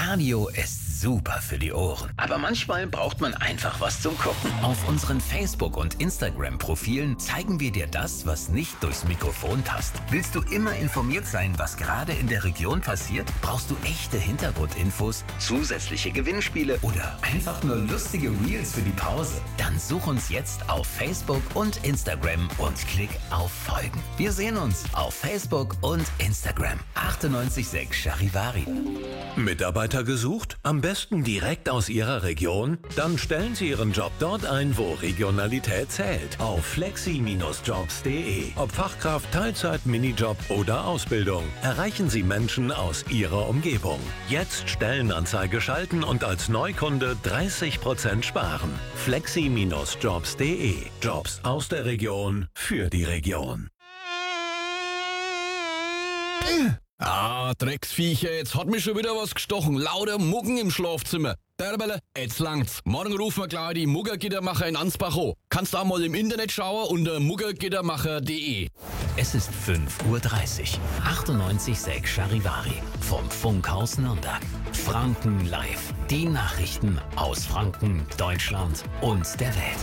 Radio ist super für die Ohren. Aber manchmal braucht man einfach was zum Gucken. Auf unseren Facebook- und Instagram-Profilen zeigen wir dir das, was nicht durchs Mikrofon passt. Willst du immer informiert sein, was gerade in der Region passiert? Brauchst du echte Hintergrundinfos, zusätzliche Gewinnspiele oder einfach nur lustige Reels für die Pause? Dann such uns jetzt auf Facebook und Instagram und klick auf Folgen. Wir sehen uns auf Facebook und Instagram. 98.6 Charivari. Mitarbeiter gesucht? Am besten direkt aus Ihrer Region? Dann stellen Sie Ihren Job dort ein, wo Regionalität zählt. Auf flexi-jobs.de. Ob Fachkraft, Teilzeit, Minijob oder Ausbildung. Erreichen Sie Menschen aus Ihrer Umgebung. Jetzt Stellenanzeige schalten und als Neukunde 30% sparen. flexi-jobs.de. Jobs aus der Region für die Region. Drecksviecher, jetzt hat mich schon wieder was gestochen. Lauter Muggen im Schlafzimmer. Derbele, jetzt langt's. Morgen rufen wir gleich die Muggergittermacher in Ansbach an. Kannst auch mal im Internet schauen unter muggergittermacher.de. Es ist 5.30 Uhr. 98.6 Charivari vom Funkhaus Nürnberg. Franken live. Die Nachrichten aus Franken, Deutschland und der Welt.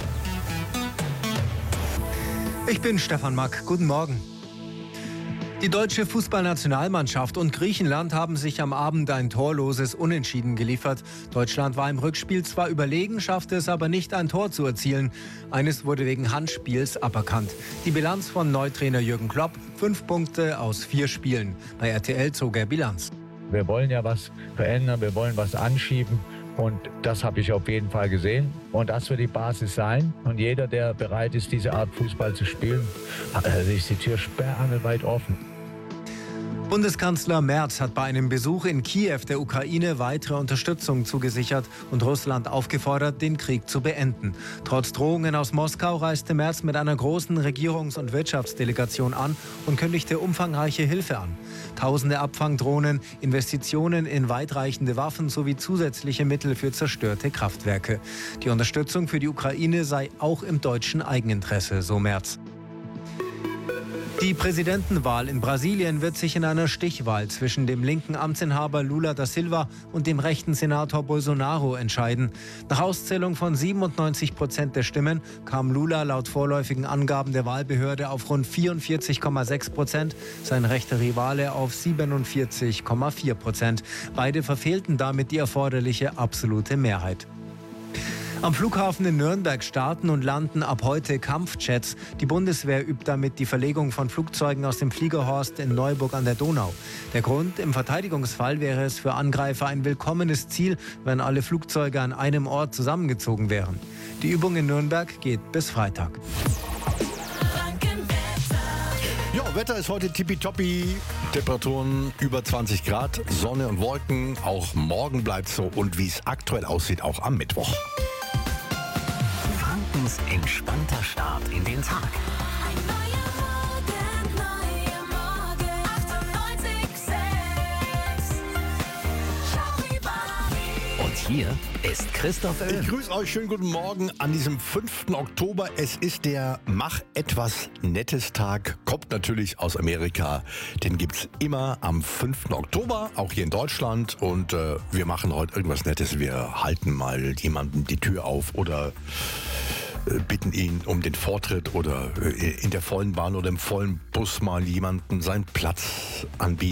Ich bin Stefan Mack. Guten Morgen. Die deutsche Fußballnationalmannschaft und Griechenland haben sich am Abend ein torloses Unentschieden geliefert. Deutschland war im Rückspiel zwar überlegen, schaffte es aber nicht, ein Tor zu erzielen. Eines wurde wegen Handspiels aberkannt. Die Bilanz von Neutrainer Jürgen Klopp: 5 Punkte aus 4 Spielen. Bei RTL zog er Bilanz. Wir wollen ja was verändern, wir wollen was anschieben. Und das habe ich auf jeden Fall gesehen. Und das wird die Basis sein. Und jeder, der bereit ist, diese Art Fußball zu spielen, ist die Tür sperrangelweit offen. Bundeskanzler Merz hat bei einem Besuch in Kiew der Ukraine weitere Unterstützung zugesichert und Russland aufgefordert, den Krieg zu beenden. Trotz Drohungen aus Moskau reiste Merz mit einer großen Regierungs- und Wirtschaftsdelegation an und kündigte umfangreiche Hilfe an. Tausende Abfangdrohnen, Investitionen in weitreichende Waffen sowie zusätzliche Mittel für zerstörte Kraftwerke. Die Unterstützung für die Ukraine sei auch im deutschen Eigeninteresse, so Merz. Die Präsidentenwahl in Brasilien wird sich in einer Stichwahl zwischen dem linken Amtsinhaber Lula da Silva und dem rechten Senator Bolsonaro entscheiden. Nach Auszählung von 97% der Stimmen kam Lula laut vorläufigen Angaben der Wahlbehörde auf rund 44,6%, sein rechter Rivale auf 47,4%. Beide verfehlten damit die erforderliche absolute Mehrheit. Am Flughafen in Nürnberg starten und landen ab heute Kampfjets. Die Bundeswehr übt damit die Verlegung von Flugzeugen aus dem Fliegerhorst in Neuburg an der Donau. Der Grund: im Verteidigungsfall wäre es für Angreifer ein willkommenes Ziel, wenn alle Flugzeuge an einem Ort zusammengezogen wären. Die Übung in Nürnberg geht bis Freitag. Ja, Wetter ist heute tippitoppi. Temperaturen über 20 Grad, Sonne und Wolken. Auch morgen bleibt so und wie es aktuell aussieht, auch am Mittwoch. Frankens entspannter Start in den Tag. Ein neuer Morgen, 98.6 Charivari. Und hier ist Christoph Oehm. Ich grüße euch, schönen guten Morgen an diesem 5. Oktober. Es ist der Mach etwas Nettes Tag, kommt natürlich aus Amerika. Den gibt's immer am 5. Oktober, auch hier in Deutschland. Und wir machen heute irgendwas Nettes. Wir halten mal jemandem die Tür auf oder bitten ihn um den Vortritt oder in der vollen Bahn oder im vollen Bus mal jemandem seinen Platz anbieten.